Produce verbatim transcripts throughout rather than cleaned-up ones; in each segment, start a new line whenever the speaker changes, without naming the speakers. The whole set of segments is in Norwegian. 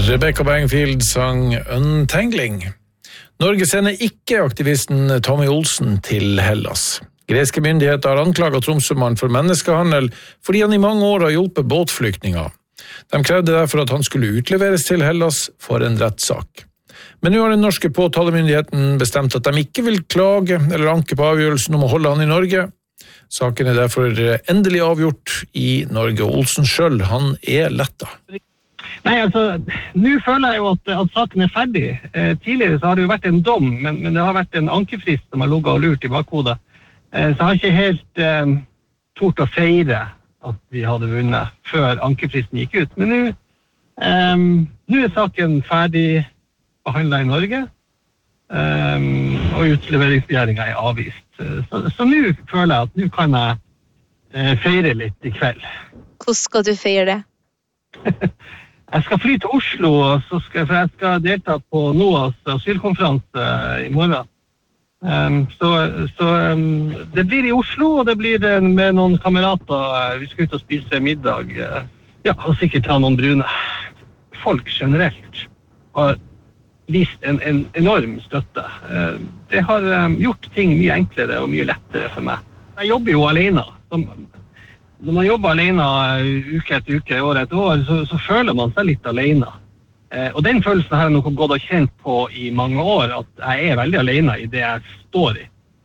Rebecca Bangfield sang Untangling. Norge sender ikke aktivisten Tommy Olsen til Hellas. Greske myndigheter har anklaget Tromsømannen for menneskehandel fordi han i mange år har hjulpet båtflyktninger. De krevde derfor at han skulle utleveres til Hellas for en rettssak. Men nå har den norske påtalemyndigheten bestemt at de ikke vil klage eller anke på avgjørelsen om å holde han i Norge. Saken er derfor endelig avgjort i Norge, og Olsen selv, han er letta.
Nei, altså, nå føler jeg jo at, at saken er ferdig. Eh, tidligere så har det jo vært en dom, men, men det har vært en ankefrist som har ligget og lurt i bakhodet. Eh, så jeg har ikke helt eh, tort å feire at vi hadde vunnet før ankefristen gikk ut. Men nå, eh, nå er saken ferdig behandlet i Norge, eh, og utleveringsbegjæringen er avvist. Så, så nå føler jeg at nå kan jeg eh, feire litt i kveld.
Hvordan skal du feire det?
Jeg skal fly til Oslo, så skal, for jeg skal delta på NOAs asylkonferanse i morgen. Um, så så um, det blir i Oslo, og det blir med noen kamerater. Vi skal ut og spise middag. Ja, og sikkert ha noen brune. Folk generelt har vist en, en enorm støtte. Uh, det har um, gjort ting mye enklere og mye lettere for meg. Jeg jobber jo alene. Som, Når man jobber alene uke etter uke, år etter år, så, så føler man seg litt alene. Eh, og den følelsen har jeg nok gått og kjent på i mange år, at jeg er veldig alene i det jeg står i.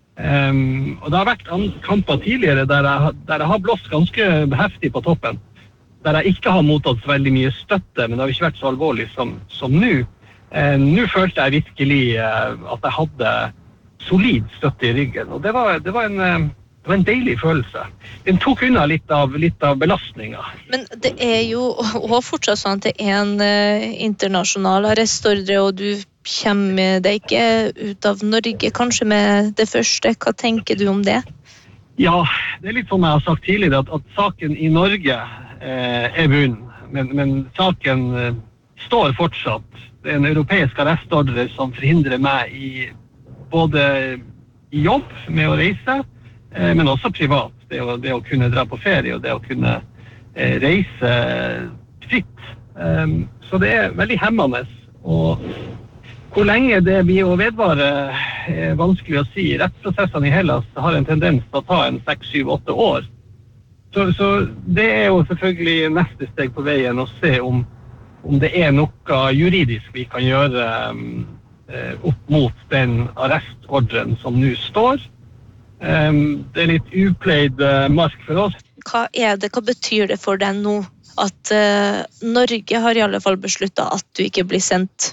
Um, og det har vært kamper tidligere der jeg, der jeg har blåst ganske heftig på toppen, der jeg ikke har mottatt så veldig mye støtte, men det har ikke vært så alvorlig som, som nå. Eh, nå følte jeg virkelig eh, at jeg hadde solid støtte i ryggen, og det var, det var en... Eh, Det var en deilig følelse. Den tok unna litt av, litt av belastninger.
Men det er jo også fortsatt sånn at det er en uh, internasjonal arrestordre, og du kommer deg ikke ut av Norge kanskje med det første. Hva tenker du om det?
Ja, det er litt som jeg har sagt tidligere, at, at saken i Norge eh, er bunn. Men, men saken eh, står fortsatt. Det er en europeisk arrestordre som forhindrer meg i både i jobb med å reise, men også privat. Det å, det å kunne dra på ferie, og det å kunne eh, reise fritt. Um, så det er veldig hemmende. Og hvor lenge det blir å vedvare er vanskelig å si. Rettsprosessene i Hellas har en tendens til å ta en seks, syv, åtte år. Så, så det er jo selvfølgelig neste steg på veien å se om, om det er noe juridisk vi kan gjøre um, opp mot den arrestordren som nå står. Um, det er litt upleid uh, mark for oss.
Hva er det, hva betyr det for deg nå at uh, Norge har i alle fall besluttet at du ikke blir sendt?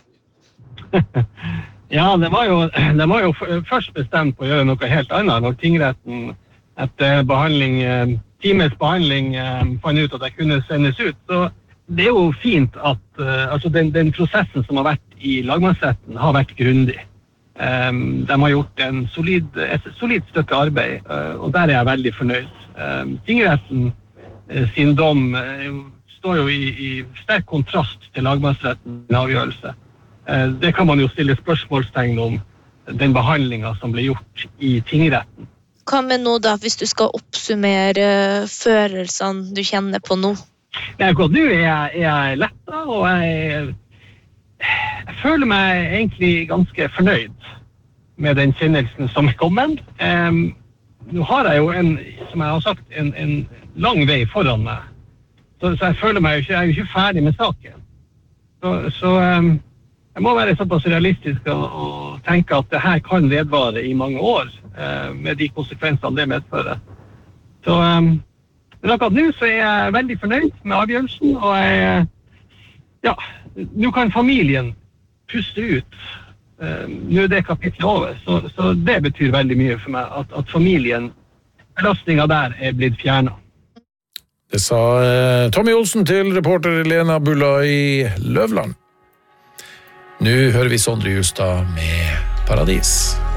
Ja, det var, jo, det var jo først bestemt på å gjøre noe helt annet når tingretten etter behandling, uh, times behandling uh, fant ut at jeg kunne sendes ut. Så det er jo fint at uh, altså den, den prosessen som har vært i lagmannsretten har vært grundig. Um, de har gjort en solid, et solid stykke arbeid, uh, og der er jeg veldig fornøyd. Um, tingretten uh, sin dom uh, står jo i, i sterk kontrast til lagmannsrettens avgjørelse. Uh, det kan man jo stille spørsmålstegn om den behandlingen som ble gjort i tingretten.
Hva med nå da, hvis du skal oppsummere uh, følelsene du kjenner på nå?
Nei, godt, nå er jeg, er jeg letta, og jeg... Jeg føler meg egentlig ganske fornøyd med den kjennelsen som er kommet. Um, nå har jeg jo, en, som jeg har sagt, en, en lang vei foran meg. Så, så jeg føler meg jo ikke, jeg er jo ikke ferdig med saken. Så, så um, jeg må være såpass realistisk og, og tenke at det her kan vedvare i mange år, uh, med de konsekvensene det medfører. Så um, men akkurat nå så er jeg veldig fornøyd med avgjørelsen, og jeg... Ja, nå kan familien puste ut. Uh, nå er det kapitlet over, så, så det betyr veldig mye for meg at, at familien, belastningen der er blitt fjernet.
Det sa uh, Tommy Olsen til reporter Lena Bulla i Løvland. Nå hører vi Sondre Justad med Paradis.